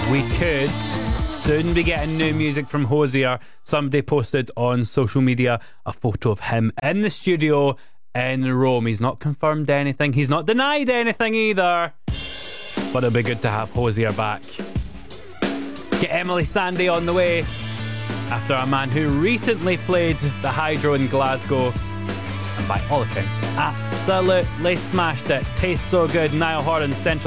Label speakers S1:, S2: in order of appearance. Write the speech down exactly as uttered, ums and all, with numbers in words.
S1: we could soon be getting new music from Hozier. Somebody posted on social media a photo of him in the studio in Rome. He's not confirmed anything. He's not denied anything either. But it'll be good to have Hozier back. Get Emily Sandé on the way after a man who recently played the Hydro in Glasgow and by all accounts absolutely smashed it. Tastes so good. Niall Horan, Central